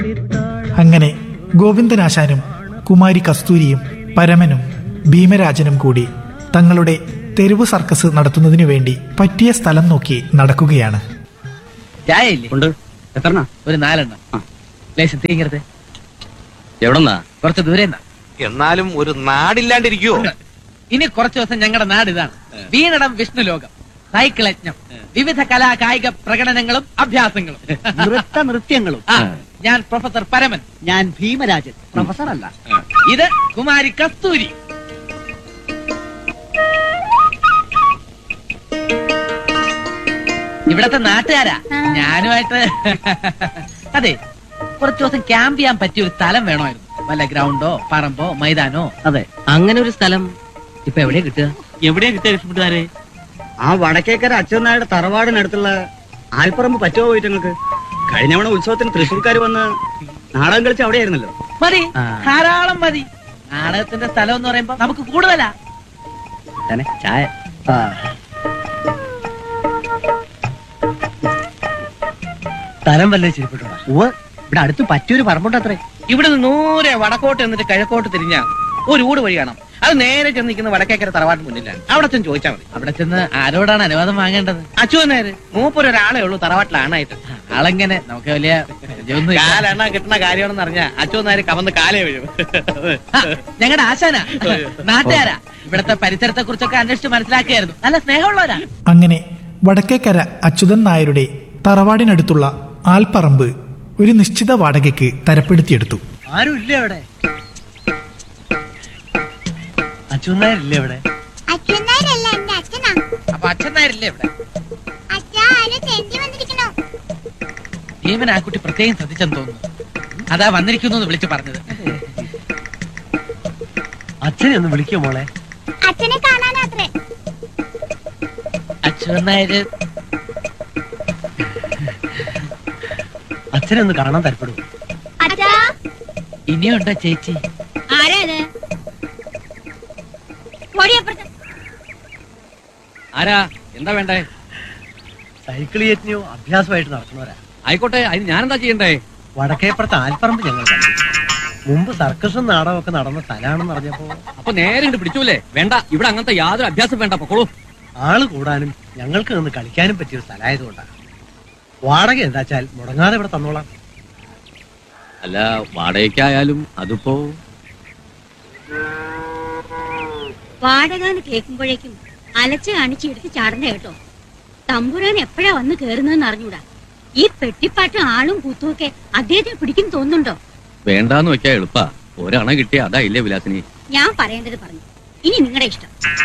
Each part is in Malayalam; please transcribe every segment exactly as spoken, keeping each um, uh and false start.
അങ്ങനെ ഗോവിന്ദനാശാനും കുമാരി കസ്തൂരിയും പരമനും ഭീമരാജനും കൂടി തങ്ങളുടെ തെരുവ് സർക്കസ് നടത്തുന്നതിനു വേണ്ടി പറ്റിയ സ്ഥലം നോക്കി നടക്കുകയാണ്. ഒരു നാലെണ്ണം എവിടെന്നാ? കുറച്ച് ദൂരെ. എന്നാലും ഒരു നാടില്ലാണ്ടിരിക്കുവോ? ഇനി കുറച്ചു ദിവസം ഞങ്ങളുടെ നാട് ഇതാണ്. വീണടം വിഷ്ണു ലോകം, സൈക്കിൾ യജ്ഞം, വിവിധ കലാ കായിക പ്രകടനങ്ങളും അഭ്യാസങ്ങളും, നൃത്ത നൃത്യങ്ങളും. ഞാൻ പ്രൊഫസർ പരമൻ. ഞാൻ ഭീമരാജൻ, പ്രൊഫസർ അല്ല. ഇത് കുമാരി കസ്തൂരി. ഇവിടത്തെ നാട്ടുകാരാ. ഞാനുമായിട്ട് അതെ, കുറച്ചു ദിവസം ക്യാമ്പ് ചെയ്യാൻ പറ്റിയ ഒരു സ്ഥലം വേണമായിരുന്നു. വല്ല ഗ്രൗണ്ടോ പറമ്പോ മൈതാനോ. അതെ, അങ്ങനെ ഒരു സ്ഥലം ഇപ്പൊ എവിടെയാ കിട്ടുക? എവിടെയാ കിട്ടിയ രക്ഷപ്പെട്ടുകാരെ? ആ വടക്കേക്കര അച്ഛനായുടെ തറവാടിനടുത്തുള്ള ആൽപ്പറമ്പ് പറ്റുമോ പോയിട്ട് നിങ്ങൾക്ക്? കഴിഞ്ഞവണ ഉത്സവത്തിന് തൃശ്ശൂർക്കാർ വന്ന് നാടകം കളിച്ച് അവിടെയായിരുന്നല്ലോ. മതി, ധാരാളം മതി. നാടകത്തിന്റെ സ്ഥലം എന്ന് പറയുമ്പോ നമുക്ക് കൂടുതലാ. ചായ സ്ഥലം വല്ല ശരിപ്പെട്ടോ? ഇവിടെ അടുത്ത് പറ്റിയൊരു പറമ്പുണ്ട് അത്രേ. ഇവിടെ നിന്ന് നൂരെ വടക്കോട്ട് എന്നിട്ട് കിഴക്കോട്ട് തിരിഞ്ഞ ഒരു ഊട് വഴി കാണാം. അത് നേരെ ചെന്ന് നിൽക്കുന്ന വടക്കേക്കര തറവാട്ടിന് മുന്നിലാണ്. അവിടെ ചെന്ന് ചോദിച്ചാൽ മതി. അവിടെ ചെന്ന് ആരോടാണ് അനുവാദം വാങ്ങേണ്ടത്? അച്ഛൻ നേര് മൂപ്പര് ഒരാളെ ഉള്ളൂ തറവാട്ടിലാണായിട്ട്. ആളെങ്ങനെ നമുക്ക് വലിയ കാലെണ്ണ കിട്ടുന്ന കാര്യമാണെന്ന് അറിഞ്ഞാ അച്ഛൻ നേര് കവന്ന് കാലേ വീഴും. ഞങ്ങളുടെ ആശാനാ, നാട്ടുകാരാ. ഇവിടത്തെ പരിസരത്തെ കുറിച്ചൊക്കെ അന്വേഷിച്ച് മനസ്സിലാക്കിയായിരുന്നു. നല്ല സ്നേഹമുള്ളവരാ. അങ്ങനെ വടക്കേക്കര അച്യുതൻ നായരുടെ തറവാടിനടുത്തുള്ള ആൽപ്പറമ്പ് ഒരു നിശ്ചിത വാടകയ്ക്ക് തരപ്പെടുത്തിയെടുത്തു. ആരും ഇല്ല അവിടെ? അച്ഛനായില്ലേ ഇവിടെ? അപ്പൊ അച്ഛൻ നായരില്ലേ ഇവിടെ? ഭീമൻ ആ കുട്ടി പ്രത്യേകം ശ്രദ്ധിച്ചെന്ന് തോന്നുന്നു. അതാ വന്നിരിക്കുന്നു എന്ന് വിളിച്ചു പറഞ്ഞത്. അച്ഛനെ ഒന്ന് വിളിക്കോ മോളെ? അച്ഛനെ കാണാനാത്രേ. അച്ഛൻ നായര് അച്ഛനെ ഒന്ന് കാണാൻ താല്പര്യപ്പെടും. ഇനിയുണ്ടോ ചേച്ചി? ആരാ? എന്താ വേണ്ടേ? സൈക്കിൾ യജ്ഞോ അഭ്യാസമായിട്ട് നടത്തുന്നവരാ. ആയിക്കോട്ടെ, അതിന് ഞാനെന്താ ചെയ്യണ്ടേ? വടക്കേപ്പുറത്ത് ആൽപ്പറമ്പ് ഞങ്ങൾ കണ്ടു. മുമ്പ് സർക്കസും നാടകമൊക്കെ നടന്ന സ്ഥലമാണെന്ന് അറിഞ്ഞപ്പോ അപ്പൊ നേരെ ഇങ്ങോട്ട് പിടിച്ചൂലേ? വേണ്ട, ഇവിടെ അങ്ങനത്തെ യാതൊരു അഭ്യാസം വേണ്ട, പൊക്കോളൂ. ആള് കൂടാനും ഞങ്ങൾക്ക് നിന്ന് കളിക്കാനും പറ്റിയൊരു സ്ഥലമായതുകൊണ്ടാണ്. വാടക എന്താച്ചാൽ മുടങ്ങാതെ ഇവിടെ തന്നോളാം. അല്ല, വാടകയ്ക്കായാലും അതിപ്പോ വാടക എന്ന് കേൾക്കുമ്പോഴേക്കും അലച്ച് കാണിച്ച് എടുത്ത് ചാടണ്ട കേട്ടോ. തമ്പുരാൻ എപ്പോഴാ വന്ന് കേറുന്നതെന്ന് അറിഞ്ഞൂടാ. ഈ പെട്ടിപ്പാട്ടും ആളും കൂത്തുമൊക്കെ അദ്ദേഹത്തിന് പിടിക്കും തോന്നുന്നുണ്ടോ? വേണ്ടാന്ന് വെക്കാ എളുപ്പാ. ഒരണ കിട്ടിയ അതാ ഇല്ലേ വിലാസിനി? ഞാൻ പറയേണ്ടത് പറഞ്ഞു. ഇനി നിങ്ങളുടെ ഇഷ്ടം.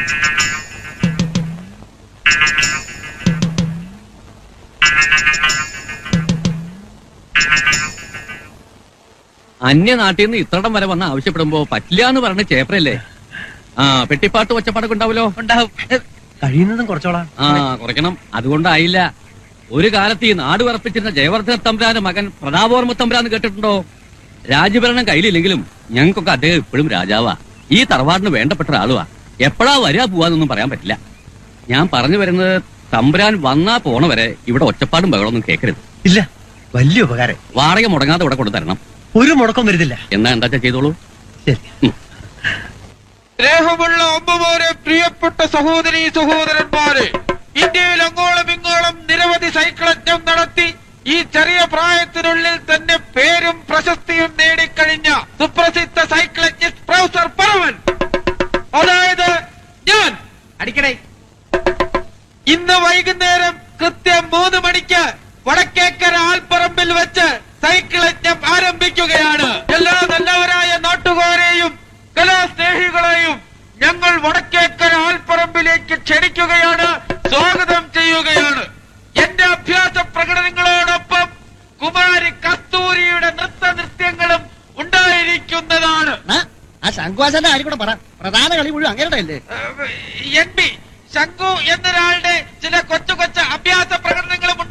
അന്യനാട്ടിൽ നിന്ന് ഇത്രടം വരെ വന്ന് ആവശ്യപ്പെടുമ്പോ പറ്റില്ല എന്ന് പറഞ്ഞ ചേപ്രല്ലേ? ആ, പെട്ടിപ്പാട്ട് ഒച്ചപ്പാടൊക്കെ ഉണ്ടാവല്ലോ. ഉണ്ടാവും. കഴിയുന്നതും കുറച്ചോളാം. ആ, കുറയ്ക്കണം. അതുകൊണ്ടായില്ല. ഒരു കാലത്ത് ഈ നാട് വിറപ്പിച്ചിരുന്ന ജയവർദ്ധന തമ്പുരാന്റെ മകൻ പ്രതാപവർമ്മ തമ്പുരാന്ന് കേട്ടിട്ടുണ്ടോ? രാജ്യഭരണം കയ്യിലില്ലെങ്കിലും ഞങ്ങൾക്കൊക്കെ അദ്ദേഹം ഇപ്പോഴും രാജാവാ. ഈ തറവാടിന് വേണ്ടപ്പെട്ട ഒരാളുവാ. എപ്പോഴാ വരിക പോവാന്നൊന്നും പറയാൻ പറ്റില്ല. ഞാൻ പറഞ്ഞു വരുന്നത്, തമ്പുരാൻ വന്നാ പോണ വരെ ഇവിടെ ഒച്ചപ്പാടും ബഹളമൊന്നും കേൾക്കരുത്. ഇല്ല, വലിയ ഉപകാരം. വാടക മുടങ്ങാതെ ഇവിടെ കൊണ്ടു തരണം. ഒരു മുടക്കം വരുന്നില്ല. എന്നാ എന്താ ചെയ്തോളൂ. ശരി. സ്നേഹമുള്ള അമ്മമാരെ, പ്രിയപ്പെട്ട സഹോദരി സഹോദരന്മാരെ, ഇന്ത്യയിൽ അങ്ങോളം ഇങ്ങോളം നിരവധി സൈക്കിൾ യജ്ഞം നടത്തി ഈ ചെറിയ പ്രായത്തിനുള്ളിൽ തന്നെ പേരും പ്രശസ്തിയും നേടിക്കഴിഞ്ഞ സുപ്രസിദ്ധ സൈക്കിൾ യജ്ഞിസ്റ്റ് പ്രൊഫസർ പരമൻ, അതായത് ഞാൻ അടിക്കടേ, ഇന്ന് വൈകുന്നേരം കൃത്യം മൂന്ന് മണിക്ക് വടക്കേക്കര ആൽപ്പറമ്പിൽ വെച്ച് സൈക്കിൾ യജ്ഞം ആരംഭിക്കുകയാണ്. എല്ലാ നല്ലവരായ നാട്ടുകാരെയും കലാസ്നേഹികളെയും ഞങ്ങൾ വടക്കേക്കര ആൽപ്പറമ്പിലേക്ക് ക്ഷണിക്കുകയാണ്, സ്വാഗതം ചെയ്യുകയാണ്. എന്റെ അഭ്യാസ പ്രകടനങ്ങളോടൊപ്പം കുമാരി കസ്തൂരിയുടെ നൃത്ത നൃത്യങ്ങളും ഉണ്ടായിരിക്കുന്നതാണ്. ആ ശങ്കുവാശന്റെ കാര്യം കൂടെ പറ. പ്രധാന കളി മുഴുവൻ അങ്ങനെ അല്ലേ? എൻ ബി ശങ്കു എന്നൊരാളുടെ ചില കൊച്ചു കൊച്ചു അഭ്യാസ പ്രകടനങ്ങളും